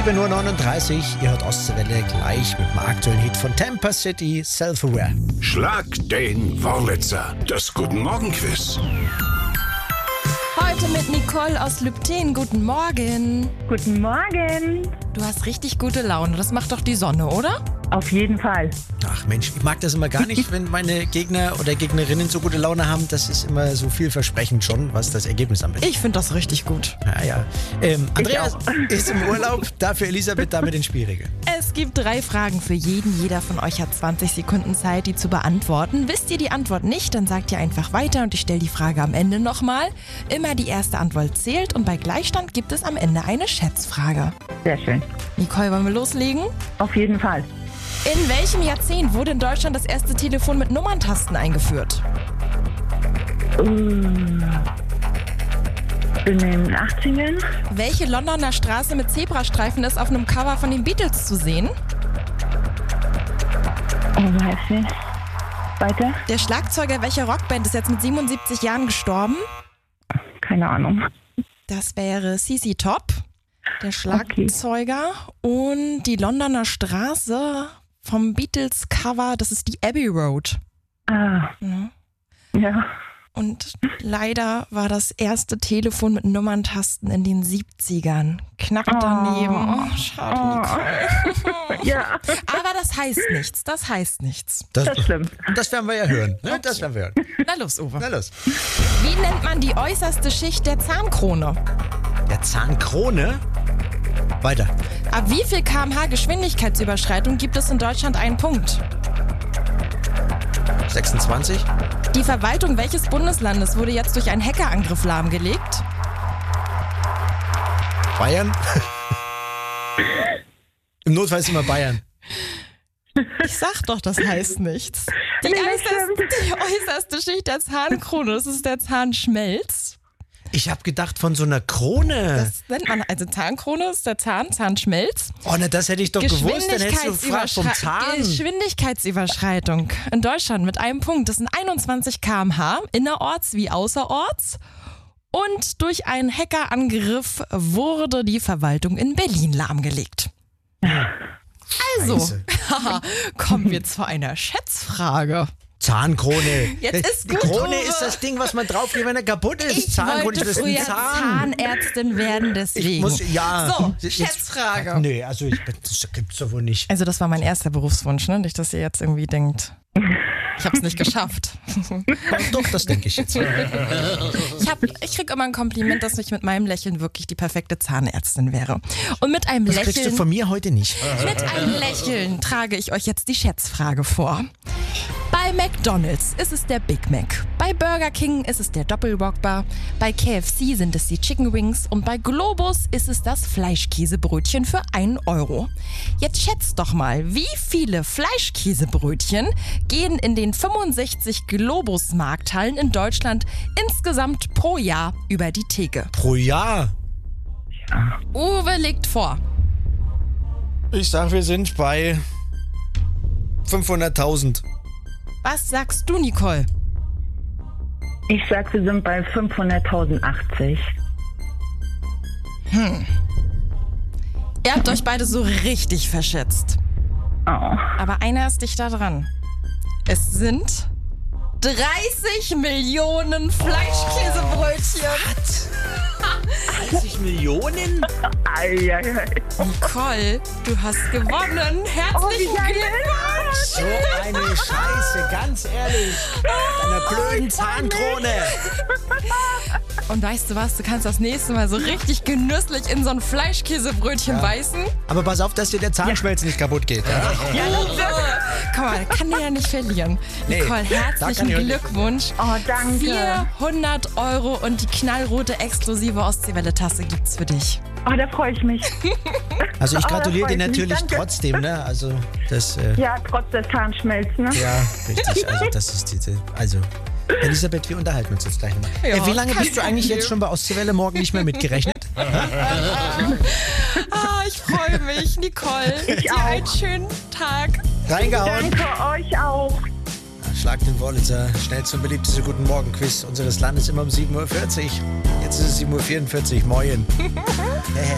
7:39 Uhr, ihr hört Ostseewelle gleich mit dem aktuellen Hit von Tampa City, Self-Aware. Schlag den Wurlitzer, das Guten Morgen Quiz. Heute mit Nicole aus Lübten. Guten Morgen. Guten Morgen. Du hast richtig gute Laune. Das macht doch die Sonne, oder? Auf jeden Fall. Ach Mensch, ich mag das immer gar nicht, wenn meine Gegner oder Gegnerinnen so gute Laune haben. Das ist immer so vielversprechend schon, was das Ergebnis anbelangt. Ich finde das richtig gut. Ja. Andreas ist im Urlaub, dafür Elisabeth da mit den Spielregeln. Es gibt 3 Fragen für jeden. Jeder von euch hat 20 Sekunden Zeit, die zu beantworten. Wisst ihr die Antwort nicht, dann sagt ihr einfach weiter und ich stelle die Frage am Ende nochmal. Immer die erste Antwort zählt und bei Gleichstand gibt es am Ende eine Schätzfrage. Sehr schön. Nicole, wollen wir loslegen? Auf jeden Fall. In welchem Jahrzehnt wurde in Deutschland das erste Telefon mit Nummerntasten eingeführt? In den 80ern? Welche Londoner Straße mit Zebrastreifen ist auf einem Cover von den Beatles zu sehen? Weiß nicht. Weiter? Der Schlagzeuger welcher Rockband ist jetzt mit 77 Jahren gestorben? Keine Ahnung. Das wäre CC Top, der Schlagzeuger. Und die Londoner Straße vom Beatles-Cover, das ist die Abbey Road. Ah. Ja. Und leider war das erste Telefon mit Nummerntasten in den 70ern. Knapp daneben. Oh, schade, Nicole. Ja. Aber das heißt nichts. Das heißt nichts. Das stimmt. Das werden wir ja hören. Ne? Das werden wir hören. Na los, Uwe. Na los. Wie nennt man die äußerste Schicht der Zahnkrone? Der Zahnkrone. Weiter. Ab wie viel km/h Geschwindigkeitsüberschreitung gibt es in Deutschland einen Punkt? 26. Die Verwaltung welches Bundeslandes wurde jetzt durch einen Hackerangriff lahmgelegt? Bayern. Im Notfall ist immer Bayern. Ich sag doch, das heißt nichts. Die äußerste Schicht der Zahnkrone, das ist der Zahnschmelz. Ich habe gedacht von so einer Krone. Das nennt man, also Zahnkrone ist der Zahnschmelz. Oh, na, das hätte ich doch gewusst. Dann hättest du gefragt vom Zahn. Geschwindigkeitsüberschreitung in Deutschland mit einem Punkt. Das sind 21 km/h, innerorts wie außerorts. Und durch einen Hackerangriff wurde die Verwaltung in Berlin lahmgelegt. Also, kommen wir zu einer Schätzfrage. Zahnkrone. Jetzt ist Die gut, Krone Uwe. ist das Ding, was man draufkriegt, wenn er kaputt ist. Ich Zahnkrone wollte ist ein früher Zahn. Zahnärztin werden, deswegen. So, Schätzfrage. Nee, also das gibt's doch wohl nicht. Also das war mein erster Berufswunsch, ne? Nicht, dass ihr jetzt irgendwie denkt, ich hab's nicht geschafft. Doch, das denke ich jetzt. Ich krieg immer ein Kompliment, dass ich mit meinem Lächeln wirklich die perfekte Zahnärztin wäre. Und mit einem Das kriegst du Lächeln, von mir heute nicht. mit einem Lächeln trage ich euch jetzt die Schätzfrage vor. Bei McDonald's ist es der Big Mac. Bei Burger King ist es der Doppelwhopper. Bei KFC sind es die Chicken Wings. Und bei Globus ist es das Fleischkäsebrötchen für 1 Euro. Jetzt schätzt doch mal, wie viele Fleischkäsebrötchen gehen in den 65 Globus-Markthallen in Deutschland insgesamt pro Jahr über die Theke? Pro Jahr? Uwe legt vor. Ich sag, wir sind bei 500.000. Was sagst du, Nicole? Ich sag, wir sind bei 500.080. Ihr habt euch beide so richtig verschätzt. Oh. Aber einer ist dichter dran. Es sind 30 Millionen Fleischkäsebrötchen. 30 Millionen? Eieiei. Nicole, du hast gewonnen. Herzlichen Glückwunsch. So eine Scheiße, ganz ehrlich. Deiner blöden Zahnkrone. Und weißt du was, du kannst das nächste Mal so richtig genüsslich in so ein Fleischkäsebrötchen beißen. Aber pass auf, dass dir der Zahnschmelz nicht kaputt geht. Ja? Guck mal, kann der ja nicht verlieren. Nee, Nicole, da herzlichen kann ich Glückwunsch. Oh, danke. 400 Euro und die knallrote exklusive Ostseewelle-Tasse gibt's für dich. Oh, da freue ich mich. Also ich gratuliere dir freut mich, natürlich danke. trotzdem, ne? Also das, Ja, trotz des Zahnschmelz, ne? ja, richtig. Also das ist diese, also Elisabeth, wir unterhalten uns jetzt gleich nochmal. Ja, Wie lange kein bist du eigentlich Problem. jetzt schon bei Ostseewelle morgen nicht mehr mitgerechnet? Ich freue mich, Nicole. Ich Dir auch. einen schönen Tag. Reingehauen. Danke euch auch. Schlag den Wurlitzer, schnellste und beliebteste Guten Morgen Quiz unseres Landes immer um 7:40 Uhr. Jetzt ist es 7:44 Uhr. Moin.